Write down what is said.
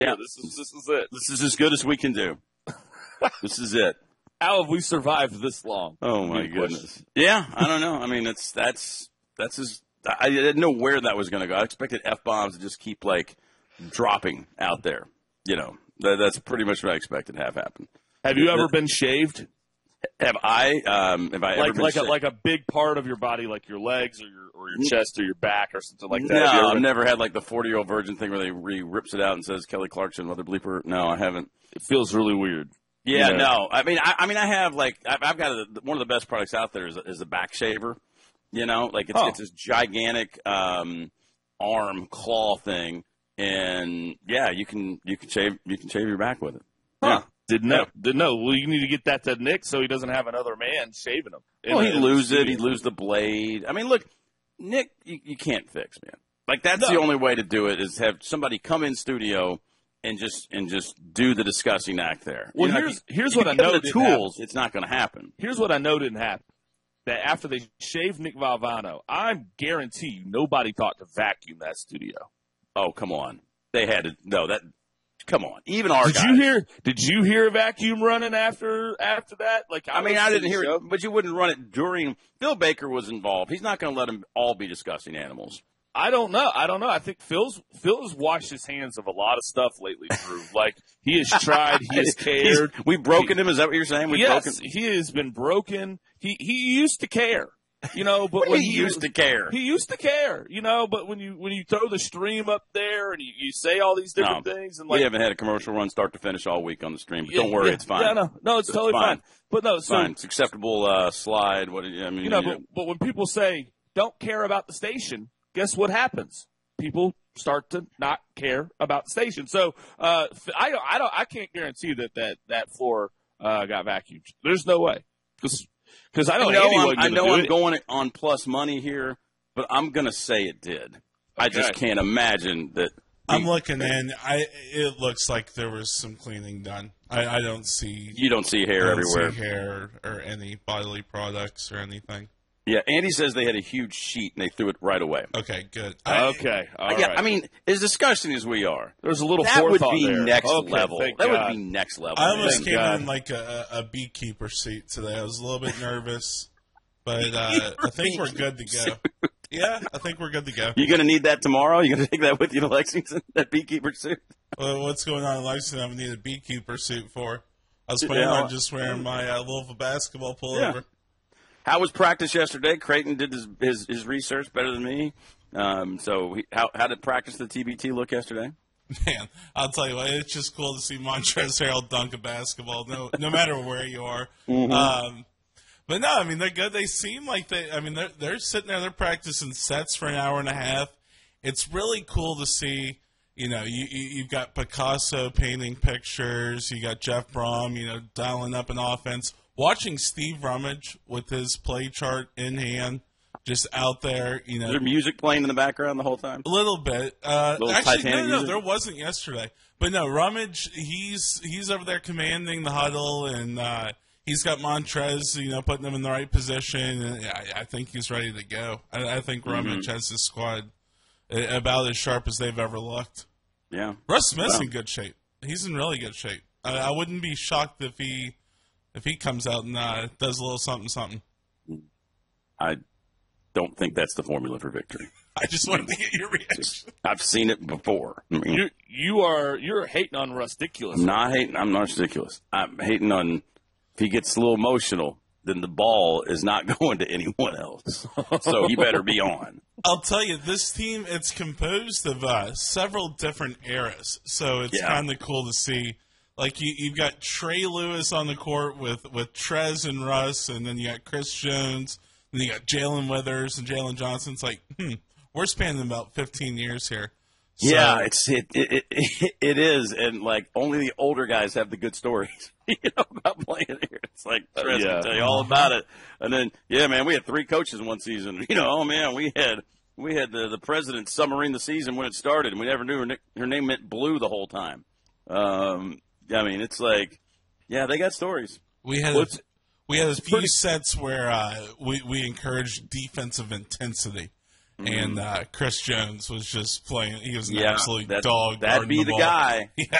Yeah, this is it. This is as good as we can do. This is it. How have we survived this long? Oh my goodness. Yeah, I don't know. I mean, that's as I didn't know where that was going to go. I expected F-bombs to just keep like dropping out there. You know, that's pretty much what I expected to have happen. Have you ever been shaved? Have I ever been shaved? like a big part of your body, like your legs or your chest or your back or something like that? No, I've never had like the 40-year-old virgin thing where he rips it out and says Kelly Clarkson, mother bleeper. No, I haven't. It feels really weird. Yeah, no. I mean, I have like I've got one of the best products out there is a back shaver. You know, like it's this gigantic arm claw thing, and yeah, you can shave your back with it. Huh. Yeah. Didn't know. Well, you need to get that to Nick so he doesn't have another man shaving him. Well, he'd lose it. He'd lose the blade. I mean, look, Nick, you can't fix, man. Like that's the only way to do it is have somebody come in studio and just do the disgusting act there. Well, here's what I know. The tools, it's not going to happen. Here's what I know didn't happen. That after they shaved Nick Valvano, I guarantee you nobody thought to vacuum that studio. Oh, come on. They had to. No, that. Come on. Even our guys. Did you hear a vacuum running after that? Like I mean, I didn't hear it, but you wouldn't run it during. Phil Baker was involved. He's not going to let them all be disgusting animals. I don't know. I think Phil's washed his hands of a lot of stuff lately, Drew. Like he has tried, he has cared. We've broken him. Is that what you're saying? Yes, he has been broken. He used to care, you know. But when he used to care, you know. But when you throw the stream up there and you say all these different things, and like we haven't had a commercial run start to finish all week on the stream. But don't worry, it's fine. Yeah, no, it's totally fine. But no, it's fine. It's acceptable slide. What I mean, you know. But when people say don't care about the station, guess what happens? People start to not care about the station. So I can't guarantee that floor got vacuumed. There's no way because I know I'm going on plus money here, but I'm going to say it did. Okay. I just can't imagine that. I'm looking in. It looks like there was some cleaning done. I don't see. You don't see hair everywhere. See hair or any bodily products or anything. Yeah, Andy says they had a huge sheet and they threw it right away. Okay, good. Okay, all right. I mean, as disgusting as we are, there's a little that forethought would be there. next level. That would be next level. I almost came in like a beekeeper suit today. I was a little bit nervous, but I think we're good to go. Yeah, I think we're good to go. You going to need that tomorrow? You going to take that with you to Lexington, that beekeeper suit? Well, what's going on in Lexington? I would need a beekeeper suit for. I was planning on just wearing my Louisville basketball pullover. Yeah. How was practice yesterday? Creighton did his research better than me. So how did practice the TBT look yesterday? Man, I'll tell you what, it's just cool to see Montrezl Harrell dunk a basketball, no matter where you are. Mm-hmm. But no, I mean, they're good. They seem like they're sitting there, they're practicing sets for an hour and a half. It's really cool to see. You know, you've got Picasso painting pictures. You got Jeff Brom, dialing up an offense. Watching Steve Rummage with his play chart in hand, just out there, Is there music playing in the background the whole time? A little bit. Actually, no, there wasn't yesterday. But no, Rummage, he's over there commanding the huddle, and he's got Montrez, putting them in the right position. And I think he's ready to go. I think Rummage has his squad about as sharp as they've ever looked. Yeah. Russ Smith's in good shape. He's in really good shape. I wouldn't be shocked if he comes out and does a little something. I don't think that's the formula for victory. I just wanted to get your reaction. I've seen it before. I mean, you're hating on Rusticulous. I'm not hating. I'm not ridiculous. I'm hating on if he gets a little emotional, then the ball is not going to anyone else. So he better be on. I'll tell you, this team, it's composed of several different eras. So it's kind of cool to see. Like, you've got Trey Lewis on the court with Trez and Russ, and then you got Chris Jones, and then you got Jalen Withers and Jalen Johnson. It's like, we're spanning about 15 years here. So, yeah, it is, and, like, only the older guys have the good stories, about playing here. It's like, Trez can tell you all about it. And then, man, we had 3 coaches in one season. Oh, man, we had the president submarine the season when it started, and we never knew her name meant blue the whole time. I mean, it's like, they got stories. We had a few sets where we encouraged defensive intensity, and Chris Jones was just playing. He was an absolute dog. That'd be the guy. Yeah.